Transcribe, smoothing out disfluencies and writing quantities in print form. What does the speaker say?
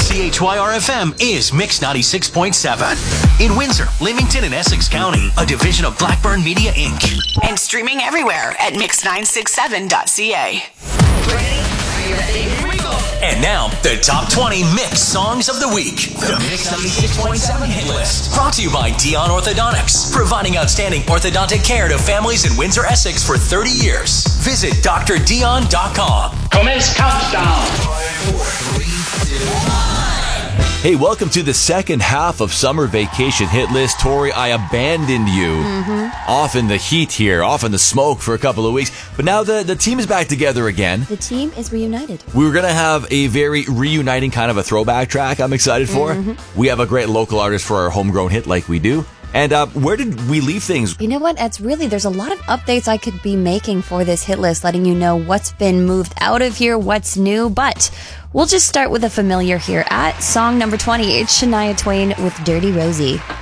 CHYR-FM is Mix 96.7. In Windsor, Leamington, and Essex County, a division of Blackburn Media, Inc. And streaming everywhere at mix967.ca. And now, the top 20 Mix songs of the week. The Mix 96.7 hit list. Brought to you by Dion Orthodontics, providing outstanding orthodontic care to families in Windsor, Essex for 30 years. Visit drdion.com. Commence countdown. 5, 4, 3, 2, 1. Hey, welcome to the second half of Summer Vacation Hit List. Tori, I abandoned you off in the heat here, off in the smoke for a couple of weeks. But now the team is back together again. The team is reunited. We were going to have a very reuniting kind of a throwback track I'm excited for. We have a great local artist for our homegrown hit like we do. And where did we leave things? You know what? There's a lot of updates I could be making for this hit list, letting you know what's been moved out of here, what's new. But we'll just start with a familiar here. At song number 20, it's Shania Twain with Dirty Rosie.